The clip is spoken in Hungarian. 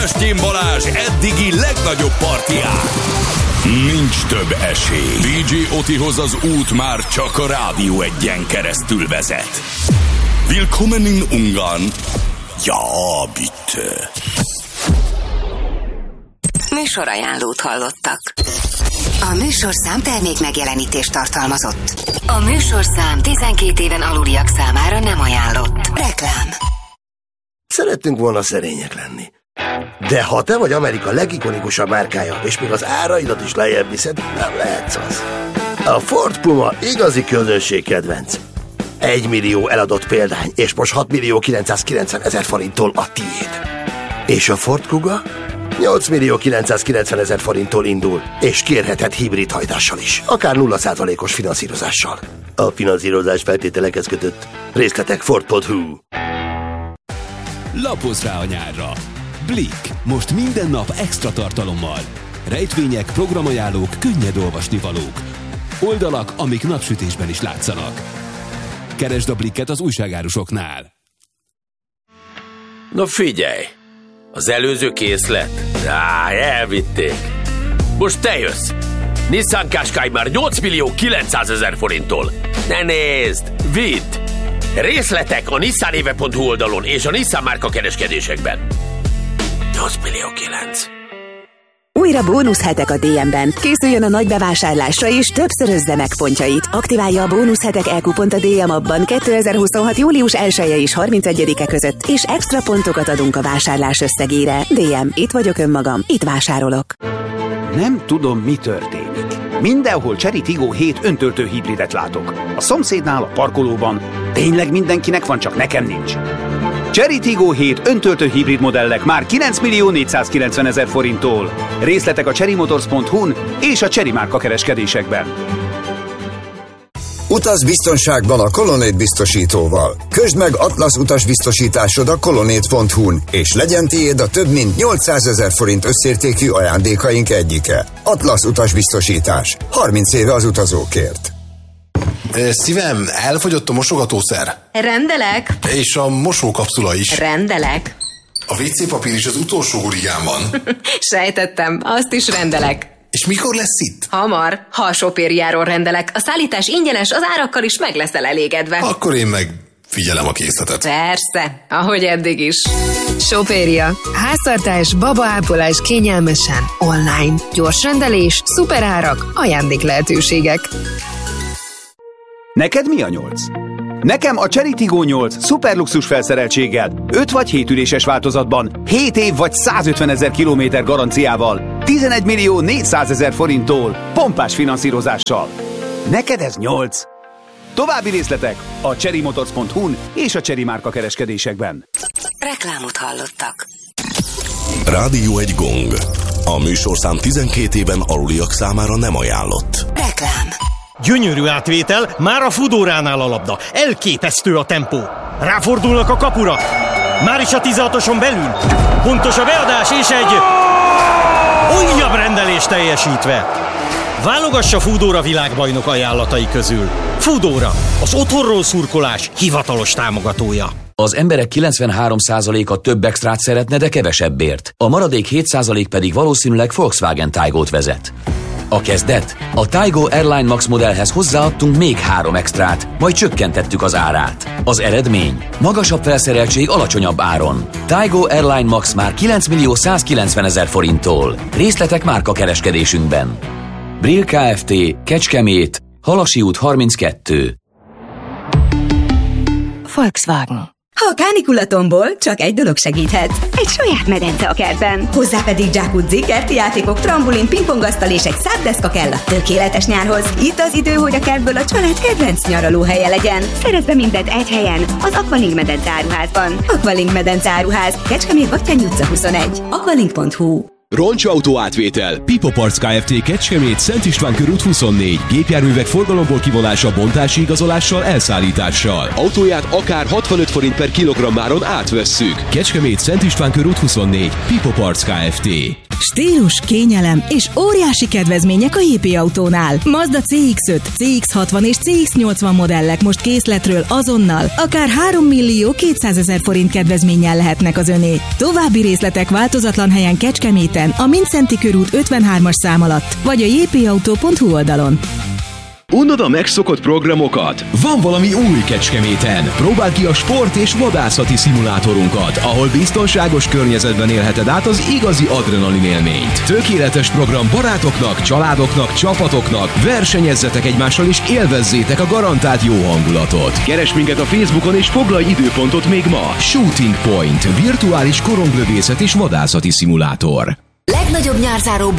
Stén Balázs eddigi legnagyobb partián. Nincs több esély. DJ Otihoz az út már csak a Rádió Egyen keresztül vezet. Willkommen in Ungarn. Ja, bitte. Műsorajánlót hallottak. A műsorszám termék megjelenítést tartalmazott. A műsorszám 12 éven aluliak számára nem ajánlott. Reklám. Szerettünk volna szerények lenni. De ha te vagy Amerika legikonikusabb márkája, és még az áraidat is lejjebb viszed, nem lehetsz az. A Ford Puma igazi közönségkedvenc. 1 millió eladott példány, és most 6.990.000 forinttól a tiéd. És a Ford Kuga 8.990.000 forinttól indul, és kérheted hibrid hajtással is, akár 0%-os finanszírozással. A finanszírozás feltételekhez kötött. Részletek Ford.hu. Lapozz rá a nyárra! Blick. Most minden nap extra tartalommal. Rejtvények, programajánlók, könnyed olvasnivalók. Oldalak, amik napsütésben is látszanak. Keresd a Blicket az újságárusoknál. Na figyelj! Az előző készlet? Elvitték. Most te jössz! Nissan Qashqai már 8.900.000 forinttól. Ne nézd! Vidd! Részletek a nissanéve.hu oldalon és a Nissan márka kereskedésekben. 8.900.000. Újra bónuszhetek a DM-ben. Készüljön a nagy bevásárlásra és többszörözze meg pontjait. Aktiválja a bónuszhetek e-kupont a DM appban 2026. július 1-e és 31-e között, és extra pontokat adunk a vásárlás összegére. DM, itt vagyok önmagam, itt vásárolok. Nem tudom, mi történik. Mindenhol Chery Tiggo 7 öntöltő hibridet látok. A szomszédnál, a parkolóban. Tényleg mindenkinek van, csak nekem nincs. Chery Tiggo 7 öntöltő hibrid modellek már 9.490.000 forinttól. Részletek a cherrymotors.hu-n és a Chery márka kereskedésekben. Utaz biztonságban a Colonnade biztosítóval. Közd meg Atlasz utasbiztosításod a colonnade.hu-n, és legyen tiéd a több mint 800.000 forint összértékű ajándékaink egyike. Atlasz utasbiztosítás. 30 éve az utazókért. Szívem, elfogyott a mosogatószer. Rendelek. És a mosókapszula is. Rendelek. A WC papír is az utolsó hurigán van. Sejtettem, azt is rendelek. És mikor lesz itt? Hamar, ha a Sopériáról rendelek. A szállítás ingyenes, az árakkal is meg leszel elégedve. Akkor én meg figyelem a készletet. Persze, ahogy eddig is. Sopéria. Háztartás, babaápolás kényelmesen, online. Gyors rendelés, szuperárak, ajándék lehetőségek. Neked mi a 8? Nekem a Chery Tiggo 8 szuperluxus felszereltséggel, 5 vagy 7 üléses változatban, 7 év vagy 150.000 kilométer garanciával, 11.400.000 forinttól, pompás finanszírozással. Neked ez 8? További részletek a cherrymotors.hu-n és a Chery márka kereskedésekben. Reklámot hallottak. Rádió egy gong. A műsorszám 12 éven aluliak számára nem ajánlott. Reklám. Gyönyörű átvétel, már a Foodóránál a labda. Elképesztő a tempó. Ráfordulnak a kapura. Már is a 16-oson belül. Pontos a beadás és egy újabb rendelés teljesítve. Válogassa Foodóra világbajnok ajánlatai közül. Foodóra, az otthonról szurkolás hivatalos támogatója. Az emberek 93%-a több extrát szeretne, de kevesebbért. A maradék 7% pedig valószínűleg Volkswagen Taigót vezet. A kezdet? A Taigo Airline Max modellhez hozzáadtunk még 3 extrát, majd csökkentettük az árát. Az eredmény? Magasabb felszereltség alacsonyabb áron. Taigo Airline Max már 9.190.000 forinttól. Részletek márka kereskedésünkben. Brill Kft. Kecskemét, Halasi út 32. Volkswagen. Ha a kánikulatomból csak egy dolog segíthet. Egy saját medence a kertben. Hozzá pedig jacuzzi, kerti játékok, trambolin, pingpongasztal és egy szárdeszka kell a tökéletes nyárhoz. Itt az idő, hogy a kertből a család kedvenc nyaralóhelye legyen. Szerezd be mindent egy helyen, az Aqualink medence áruházban. Aqualink medence áruház, Kecskemét, Batthyány utca 21. Aqualink.hu. Roncsautó átvétel. Pipo Parts Kft. Kecskemét, Szent István körút 24. Gépjárművek forgalomból kivonása, bontási igazolással, elszállítással. Autóját akár 65 forint per kilogrammáron átvesszük. Kecskemét, Szent István körút 24. Pipo Parts Kft. Stílus, kényelem és óriási kedvezmények a JP Autónál. Mazda CX-5, CX-60 és CX-80 modellek most készletről azonnal, akár 3.200.000 forint kedvezménnyel lehetnek az öné. További részletek változatlan helyen Kecskeméten, a Mindszenty körút 53-as szám alatt, vagy a jpauto.hu oldalon. Unod a megszokott programokat? Van valami új Kecskeméten! Próbáld ki a sport- és vadászati szimulátorunkat, ahol biztonságos környezetben élheted át az igazi adrenalin élményt. Tökéletes program barátoknak, családoknak, csapatoknak, versenyezzetek egymással és élvezzétek a garantált jó hangulatot. Keresd minket a Facebookon és foglalj időpontot még ma! Shooting Point, virtuális koronglövészet és vadászati szimulátor. Legnagyobb nyárzáró